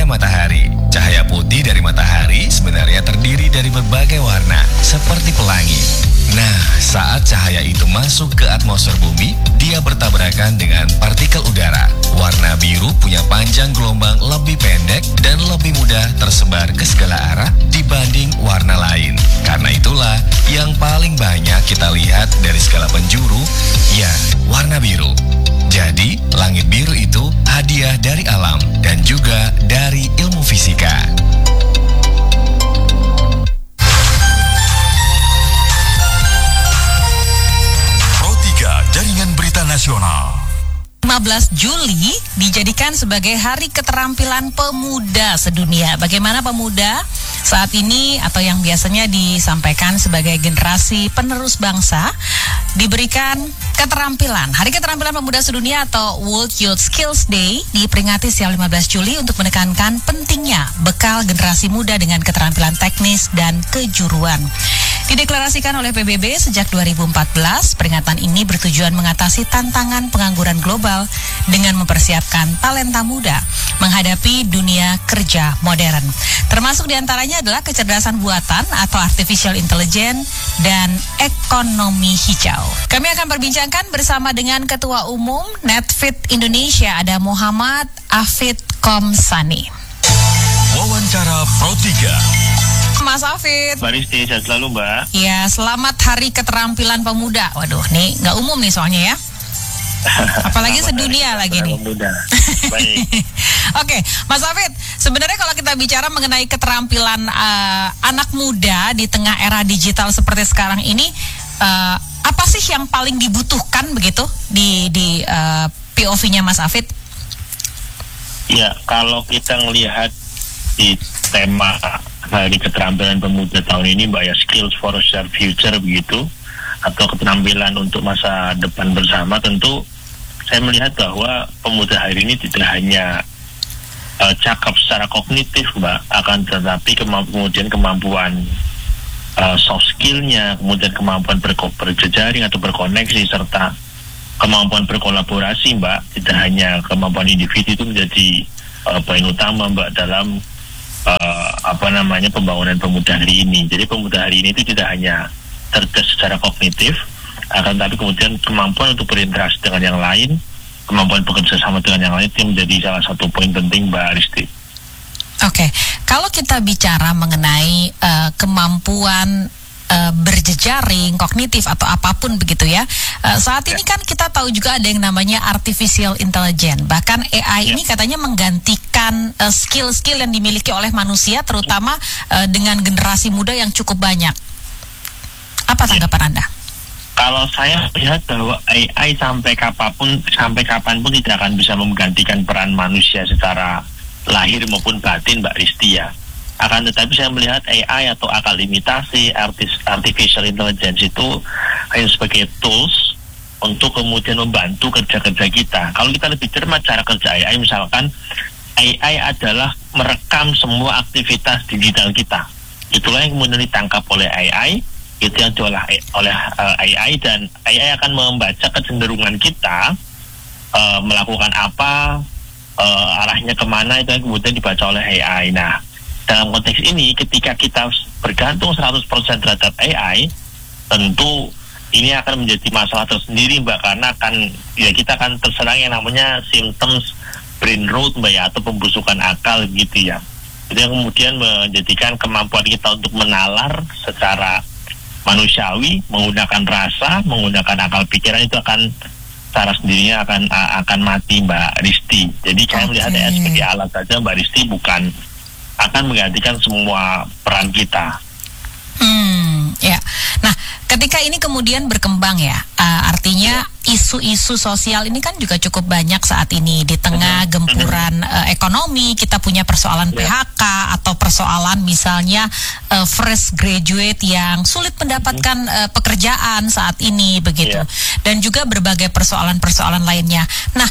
matahari. Cahaya putih dari matahari sebenarnya terdiri dari berbagai warna, seperti pelangi. Nah, saat cahaya itu masuk ke atmosfer bumi, dia bertabrakan dengan partikel udara. Warna biru punya panjang gelombang lebih pendek dan lebih mudah tersebar ke segala arah dibanding warna lain. Karena itulah yang paling banyak kita lihat dari segala penjuru, ya, warna biru. Jadi, langit biru itu hadiah dari alam dan juga dari ilmu fisika. Pro 3 Jaringan Berita Nasional. 15 Juli dijadikan sebagai Hari Keterampilan Pemuda Sedunia. Bagaimana pemuda saat ini atau yang biasanya disampaikan sebagai generasi penerus bangsa diberikan keterampilan. Hari Keterampilan Pemuda Sedunia atau World Youth Skills Day diperingati setiap 15 Juli untuk menekankan pentingnya bekal generasi muda dengan keterampilan teknis dan kejuruan. Dideklarasikan oleh PBB sejak 2014, peringatan ini bertujuan mengatasi tantangan pengangguran global dengan mempersiapkan talenta muda menghadapi dunia kerja modern. Termasuk diantaranya adalah kecerdasan buatan atau artificial intelligence dan ekonomi hijau. Kami akan perbincangkan bersama dengan Ketua Umum Netfit Indonesia, ada Muhammad Afid Komsani. Wawancara Pro 3. Mas Afid. Mbak Risti, sehat selalu Mbak. Ya, selamat Hari Keterampilan Pemuda. Waduh, nih nggak umum nih soalnya ya. Apalagi sedunia lagi nih. Pemuda. Baik. Oke, Mas Afid, sebenarnya kalau kita bicara mengenai keterampilan anak muda di tengah era digital seperti sekarang ini, apa sih yang paling dibutuhkan begitu di POV-nya Mas Afid? Ya, kalau kita melihat di tema Hari Keterampilan Pemuda tahun ini, Mbak, ya, Skills for Shared Future begitu, atau keterampilan untuk masa depan bersama, tentu saya melihat bahwa pemuda hari ini tidak hanya cakap secara kognitif, Mbak, akan tetapi kemudian kemampuan soft skill-nya, kemudian kemampuan berjejaring atau berkoneksi, serta kemampuan berkolaborasi, Mbak. Tidak hanya kemampuan individu itu menjadi poin utama, Mbak, dalam pembangunan pemuda hari ini. Jadi pemuda hari ini itu tidak hanya cerdas secara kognitif, akan tapi kemudian kemampuan untuk berinteraksi dengan yang lain, kemampuan bekerja sama dengan yang lain itu menjadi salah satu poin penting, Mbak Risti. Oke, kalau kita bicara mengenai kemampuan berjejaring, kognitif atau apapun begitu ya. Saat ini kan kita tahu juga ada yang namanya artificial intelligence. Bahkan AI ini katanya menggantikan skill-skill yang dimiliki oleh manusia, terutama dengan generasi muda yang cukup banyak. Apa tanggapan Anda? Kalau saya melihat bahwa AI sampai kapanpun tidak akan bisa menggantikan peran manusia secara lahir maupun batin, Mbak Risti, ya. Akan tetapi saya melihat AI atau akal imitasi, artificial intelligence itu hanya sebagai tools untuk kemudian membantu kerja-kerja kita. Kalau kita lebih cermat cara kerja AI, misalkan AI adalah merekam semua aktivitas digital kita. Itulah yang kemudian ditangkap oleh AI, itu yang diolah oleh AI, dan AI akan membaca kecenderungan kita, melakukan apa, arahnya kemana, itu yang kemudian dibaca oleh AI. Nah, dalam konteks ini, ketika kita bergantung 100% terhadap AI, tentu ini akan menjadi masalah tersendiri, Mbak, karena kita akan terserang yang namanya symptoms brain rot, Mbak, ya, atau pembusukan akal gitu ya. Itu yang kemudian menjadikan kemampuan kita untuk menalar secara manusiawi, menggunakan rasa, menggunakan akal pikiran, itu akan secara sendirinya akan mati, Mbak Risti. Jadi saya melihat AI sebagai alat saja, Mbak Risti, bukan akan menggantikan semua peran kita. Ya. Nah, ketika ini kemudian berkembang ya, artinya isu-isu sosial ini kan juga cukup banyak saat ini di tengah gempuran ekonomi. Kita punya persoalan PHK atau persoalan misalnya fresh graduate yang sulit mendapatkan pekerjaan saat ini begitu, dan juga berbagai persoalan-persoalan lainnya. Nah,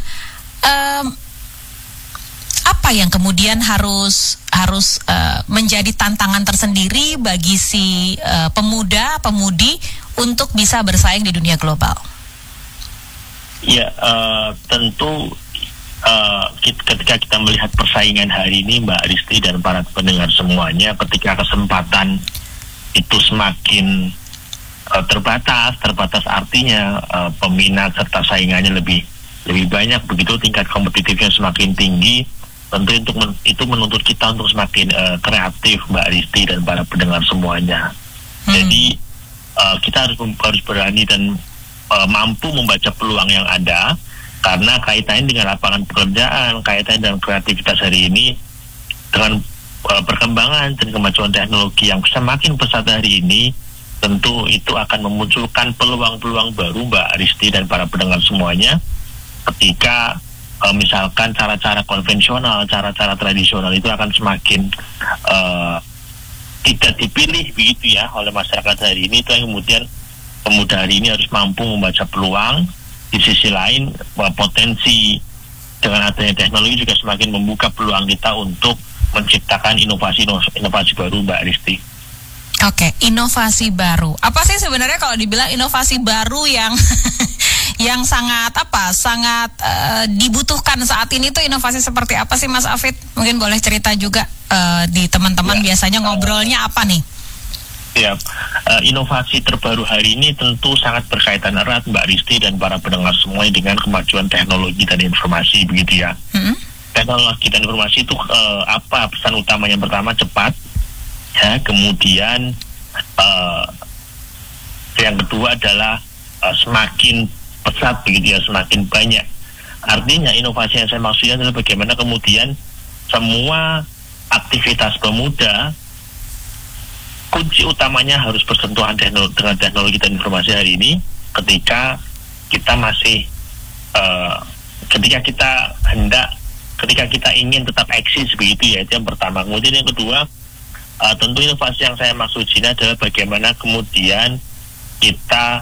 apa yang kemudian harus menjadi tantangan tersendiri bagi si pemudi untuk bisa bersaing di dunia global? Ya, tentu ketika kita melihat persaingan hari ini Mbak Risti dan para pendengar semuanya, ketika kesempatan itu semakin terbatas artinya peminat serta saingannya lebih banyak, begitu tingkat kompetitifnya semakin tinggi, tentu itu menuntut kita untuk semakin kreatif Mbak Risti dan para pendengar semuanya. Jadi kita harus berani dan mampu membaca peluang yang ada, karena kaitannya dengan lapangan pekerjaan, kaitannya dengan kreativitas hari ini, dengan perkembangan dan kemajuan teknologi yang semakin pesat hari ini, tentu itu akan memunculkan peluang-peluang baru Mbak Risti dan para pendengar semuanya, ketika misalkan cara-cara konvensional, cara-cara tradisional itu akan semakin tidak dipilih begitu ya oleh masyarakat hari ini. Itu yang kemudian pemuda hari ini harus mampu membaca peluang. Di sisi lain, potensi dengan adanya teknologi juga semakin membuka peluang kita untuk menciptakan inovasi baru Mbak Risti. Oke, inovasi baru. Apa sih sebenarnya kalau dibilang inovasi baru yang yang sangat dibutuhkan saat ini, tuh inovasi seperti apa sih Mas Afid? Mungkin boleh cerita juga di teman-teman biasanya ngobrolnya apa nih? Ya, inovasi terbaru hari ini tentu sangat berkaitan erat Mbak Risti dan para pendengar semuanya dengan kemajuan teknologi dan informasi begitu ya. Teknologi dan informasi itu apa pesan utamanya? Pertama, cepat ya, kemudian yang kedua adalah semakin pesat begitu ya, semakin banyak. Artinya inovasi yang saya maksudkan adalah bagaimana kemudian semua aktivitas pemuda, kunci utamanya harus bersentuhan dengan teknologi dan informasi hari ini, ketika kita masih ketika kita ingin tetap eksis begitu ya. Itu yang pertama. Kemudian yang kedua, tentu inovasi yang saya maksud sini adalah bagaimana kemudian kita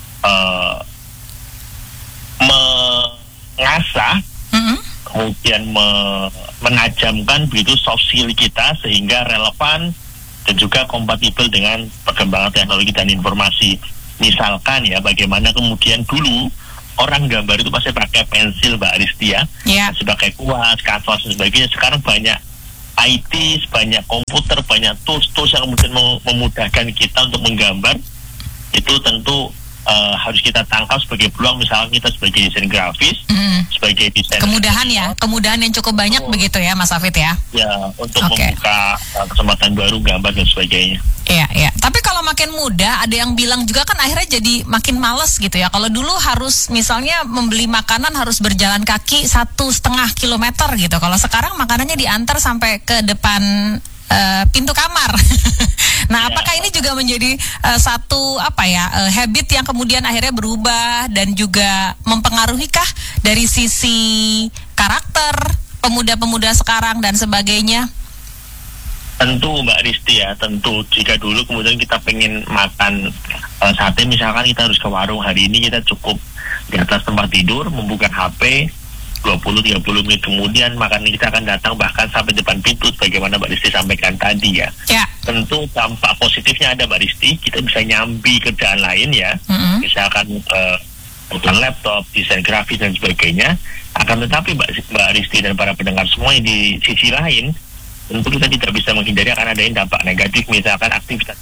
mengasah, kemudian menajamkan begitu soft skill kita sehingga relevan dan juga kompatibel dengan perkembangan teknologi dan informasi. Misalkan ya, bagaimana kemudian dulu orang gambar itu pasti pakai pensil Mbak Risti ya, masih pakai kuas, kanvas dan sebagainya. Sekarang banyak IT, banyak komputer, banyak tools yang kemudian memudahkan kita untuk menggambar. Itu tentu harus kita tangkap sebagai peluang, misalnya kita sebagai desain grafis, sebagai desain kemudahan yang cukup banyak begitu ya Mas Afid ya. Ya, untuk membuka kesempatan baru gambar dan sebagainya. Iya. Tapi kalau makin muda, ada yang bilang juga kan akhirnya jadi makin males gitu ya. Kalau dulu harus misalnya membeli makanan harus berjalan kaki 1,5 kilometer gitu. Kalau sekarang makanannya diantar sampai ke depan pintu kamar. Nah, apakah ini juga menjadi satu habit yang kemudian akhirnya berubah dan juga mempengaruhikah dari sisi karakter pemuda-pemuda sekarang dan sebagainya? Tentu Mbak Risti ya, tentu jika dulu kemudian kita pengen makan sate misalkan, kita harus ke warung. Hari ini kita cukup di atas tempat tidur, membuka HP, 20-30 menit kemudian makanan kita akan datang bahkan sampai depan pintu, bagaimana Mbak Risti sampaikan tadi ya. Tentu dampak positifnya ada Mbak Risti, kita bisa nyambi kerjaan lain ya, misalkan bukan laptop, desain grafis dan sebagainya. Akan tetapi Mbak Risti dan para pendengar semua, di sisi lain tentu kita tidak bisa menghindari akan ada dampak negatif, misalkan aktivitas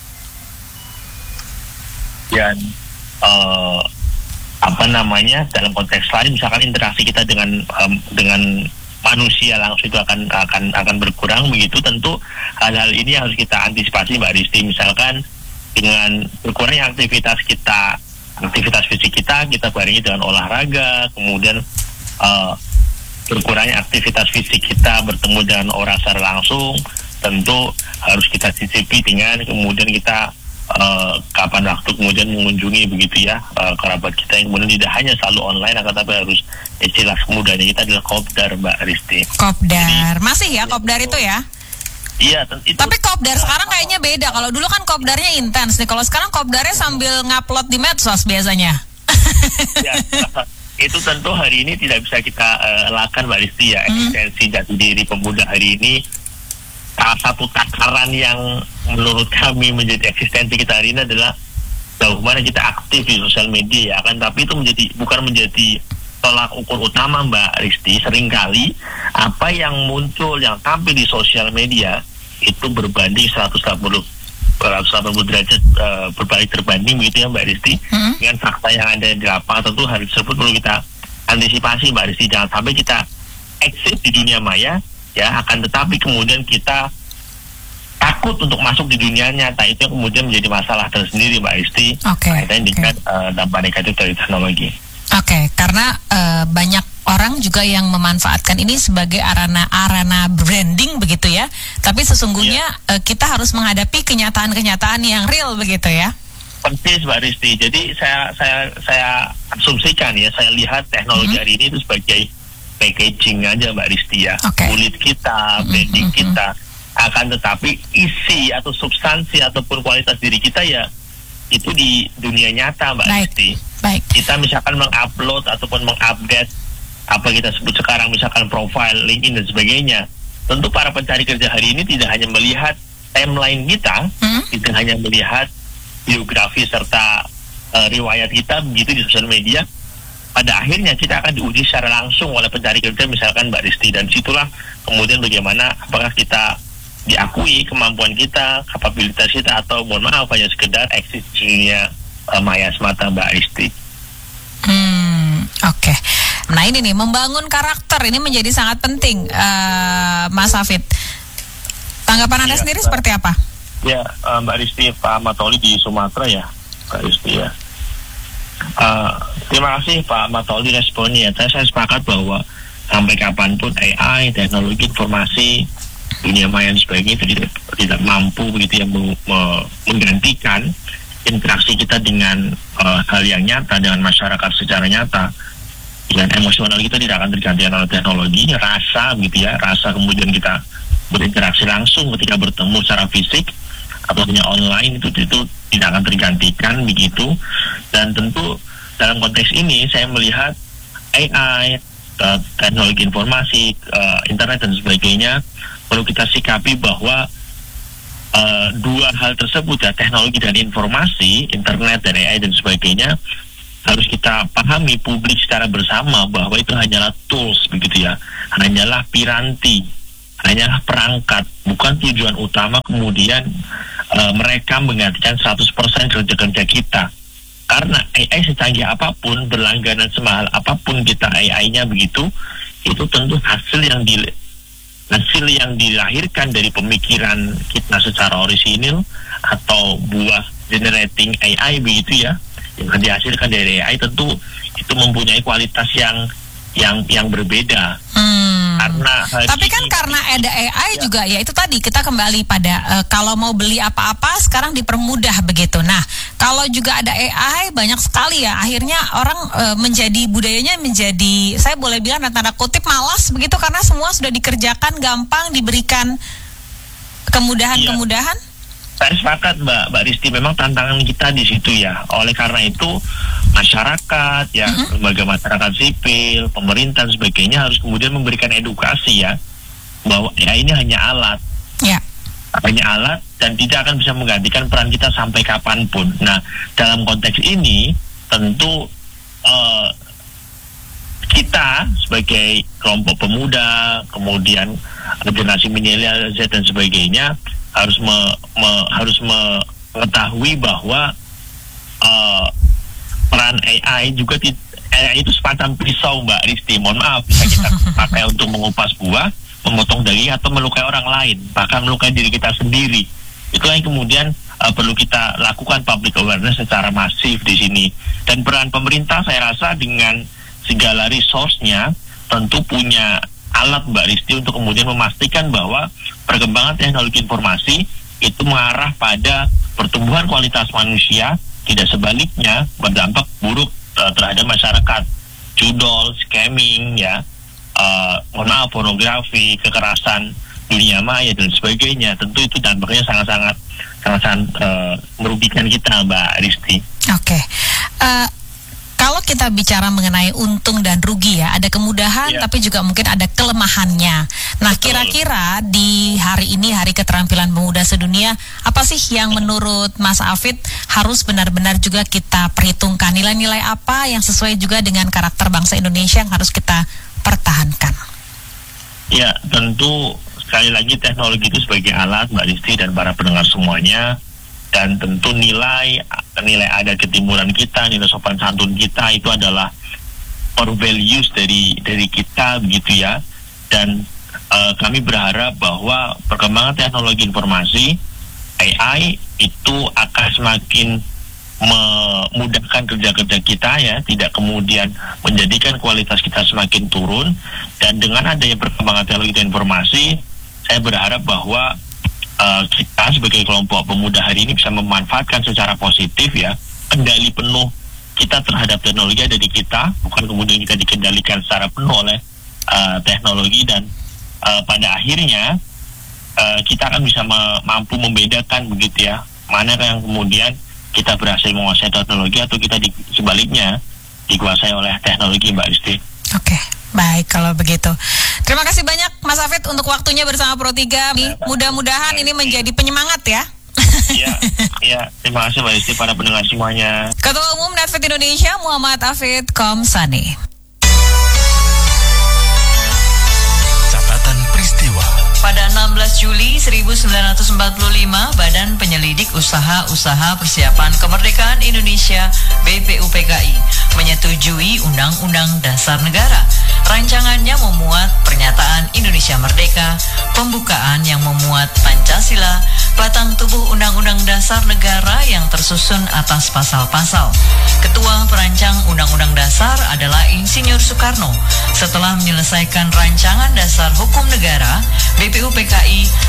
dan dalam konteks lain, misalkan interaksi kita dengan manusia langsung itu akan berkurang begitu. Tentu hal-hal ini harus kita antisipasi Mbak Risti. Misalkan dengan berkurangnya aktivitas fisik kita barengi dengan olahraga, kemudian berkurangnya aktivitas fisik kita bertemu dengan orang secara langsung, tentu harus kita cicipi dengan kemudian kita kapan waktu kemudian mengunjungi begitu ya kerabat kita yang kemudian tidak hanya selalu online, akan tapi harus istilah mudanya kita adalah kopdar Mbak Risti. Kopdar. Jadi, masih ya kopdar itu ya? Iya, tapi kopdar sekarang kayaknya beda. Kalau dulu kan kopdarnya intens nih, kalau sekarang kopdarnya sambil ngupload di medsos biasanya. Ya, itu tentu hari ini tidak bisa kita lakukan Mbak Risti ya. Eksistensi jati diri pemuda hari ini, salah satu takaran yang menurut kami menjadi eksistensi kita hari ini adalah bagaimana kita aktif di sosial media ya kan. Tapi itu bukan menjadi tolak ukur utama Mbak Risti, seringkali apa yang muncul, yang tampil di sosial media itu berbanding 180 derajat berbalik terbanding begitu ya Mbak Risti, dengan fakta yang ada di lapangan. Tentu hal tersebut perlu kita antisipasi Mbak Risti, jangan sampai kita exit di dunia maya ya, akan tetapi kemudian kita takut untuk masuk di dunia nyata, itu yang kemudian menjadi masalah tersendiri Mbak Risti. Dengan dampak negatif dari teknologi. Karena banyak orang juga yang memanfaatkan ini sebagai arena branding begitu ya. Tapi sesungguhnya kita harus menghadapi kenyataan-kenyataan yang real begitu ya. Persis Mbak Risti. Jadi saya asumsikan ya, saya lihat teknologi hari ini itu sebagai packaging aja Mbak Risti ya. Kulit kita, branding kita. Akan tetapi isi atau substansi ataupun kualitas diri kita ya itu di dunia nyata Mbak Risti. Kita misalkan mengupload ataupun mengupdate apa kita sebut sekarang misalkan profile, LinkedIn dan sebagainya. Tentu para pencari kerja hari ini tidak hanya melihat timeline kita, tidak hanya melihat biografi serta riwayat kita begitu di sosial media. Pada akhirnya kita akan diuji secara langsung oleh pencari kerja misalkan Mbak Risti, dan situlah kemudian bagaimana apakah kita diakui kemampuan kita, kapabilitas kita, atau mohon maaf hanya sekedar eksistensinya maya semata Mbak Risti. Nah ini nih, membangun karakter ini menjadi sangat penting, Mas Hafid. Tanggapan Anda sendiri seperti apa? Ya, Mbak Risti, Pak Matoli di Sumatera ya, Mbak Risti ya. Terima kasih Pak Matoli responnya. Saya sepakat bahwa sampai kapanpun AI, teknologi informasi, dunia maya dan sebagainya itu tidak mampu begitu ya menggantikan interaksi kita dengan hal yang nyata dengan masyarakat secara nyata. Dan emosional kita tidak akan tergantikan oleh teknologi, rasa gitu ya, rasa kemudian kita berinteraksi langsung ketika bertemu secara fisik atau hanya online itu tidak akan tergantikan begitu. Dan tentu dalam konteks ini saya melihat AI, teknologi informasi, internet dan sebagainya perlu kita sikapi bahwa dua hal tersebut ya, teknologi dan informasi, internet dan AI dan sebagainya, harus kita pahami publik secara bersama bahwa itu hanyalah tools begitu ya, hanyalah piranti, hanyalah perangkat, bukan tujuan utama kemudian mereka menggantikan 100% kerja-kerja kita. Karena AI secanggih apapun, berlangganan semahal apapun kita AI-nya begitu, itu tentu hasil yang dilahirkan dari pemikiran kita secara orisinil atau buah generating AI begitu ya, yang dihasilkan dari AI tentu itu mempunyai kualitas yang berbeda. Tapi kan karena ada AI juga ya, itu tadi kita kembali pada kalau mau beli apa-apa sekarang dipermudah begitu. Nah, kalau juga ada AI banyak sekali ya, akhirnya orang budayanya menjadi, saya boleh bilang tanda kutip malas begitu, karena semua sudah dikerjakan gampang, diberikan kemudahan-kemudahan. Saya sepakat Mbak Risti, memang tantangan kita di situ ya. Oleh karena itu masyarakat ya, lembaga masyarakat sipil, pemerintah dan sebagainya harus kemudian memberikan edukasi ya, bahwa AI ini hanya alat. Hanya alat dan tidak akan bisa menggantikan peran kita sampai kapanpun. Nah, dalam konteks ini tentu kita sebagai kelompok pemuda, kemudian generasi milenial Z dan sebagainya harus mengetahui bahwa peran AI juga AI itu semacam pisau Mbak Risti, mohon maaf, bisa kita pakai untuk mengupas buah, memotong daging, atau melukai orang lain, bahkan melukai diri kita sendiri. Itulah yang kemudian perlu kita lakukan public awareness secara masif di sini. Dan peran pemerintah saya rasa dengan segala resource-nya tentu punya alat Mbak Risti untuk kemudian memastikan bahwa perkembangan teknologi informasi itu mengarah pada pertumbuhan kualitas manusia, tidak sebaliknya berdampak buruk terhadap masyarakat. Judol, scamming ya, mohon maaf, pornografi, kekerasan dunia maya dan sebagainya, tentu itu dampaknya sangat-sangat merugikan kita Mbak Risti. Kalau kita bicara mengenai untung dan rugi ya, ada kemudahan tapi juga mungkin ada kelemahannya. Nah, kira-kira di hari ini, Hari Keterampilan Pemuda Sedunia, apa sih yang menurut Mas Hafid harus benar-benar juga kita perhitungkan? Nilai-nilai apa yang sesuai juga dengan karakter bangsa Indonesia yang harus kita pertahankan? Ya, tentu sekali lagi teknologi itu sebagai alat, Mbak Risti dan para pendengar semuanya, dan tentu nilai adat ketimuran kita, nilai sopan santun kita itu adalah core values dari kita begitu ya. Dan kami berharap bahwa perkembangan teknologi informasi AI itu akan semakin memudahkan kerja-kerja kita ya, tidak kemudian menjadikan kualitas kita semakin turun. Dan dengan adanya perkembangan teknologi dan informasi, saya berharap bahwa kita sebagai kelompok pemuda hari ini bisa memanfaatkan secara positif ya, kendali penuh kita terhadap teknologi ada di kita, bukan kemudian kita dikendalikan secara penuh oleh teknologi. Dan pada akhirnya kita akan bisa mampu membedakan begitu ya, mana yang kemudian kita berhasil menguasai teknologi atau kita sebaliknya dikuasai oleh teknologi, Mbak Risti. Oke. Baik, kalau begitu. Terima kasih banyak Mas Hafid untuk waktunya bersama Pro 3. Mudah-mudahan ini menjadi penyemangat ya. Iya, terima kasih Mbak Risti, para pendengar semuanya. Ketua Umum Netfit Indonesia Muhammad Hafid Komsani. Catatan peristiwa. Pada 16 Juli 1945, Badan Penyelidik Usaha-Usaha Persiapan Kemerdekaan Indonesia (BPUPKI) menyetujui Undang-Undang Dasar Negara. Rancangannya memuat pernyataan Indonesia Merdeka, pembukaan yang memuat Pancasila, batang tubuh Undang-Undang Dasar Negara yang tersusun atas pasal-pasal. Ketua perancang Undang-Undang Dasar adalah Insinyur Soekarno. Setelah menyelesaikan rancangan dasar hukum negara, BPUPKI